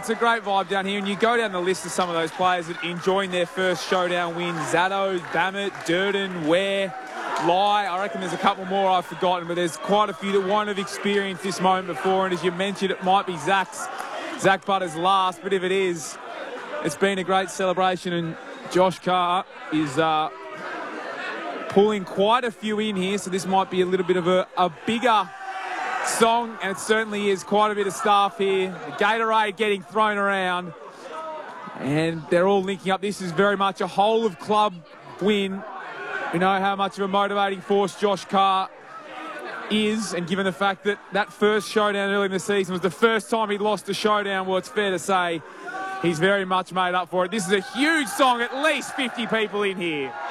it's a great vibe down here. And you go down the list of some of those players that enjoying their first showdown win. Zaddo, Bammett, Durden, Ware, Lai. I reckon there's a couple more I've forgotten, but there's quite a few that won't have experienced this moment before. And as you mentioned, it might be Zach Butter's last, but if it is, it's been a great celebration. And Josh Carr is pulling quite a few in here, so this might be a little bit of a bigger song, and it certainly is. Quite a bit of staff here. The Gatorade getting thrown around, and they're all linking up. This is very much a whole of club win. We know how much of a motivating force Josh Carr is, and given the fact that that first showdown early in the season was the first time he'd lost a showdown, well, it's fair to say he's very much made up for it. This is a huge song, at least 50 people in here.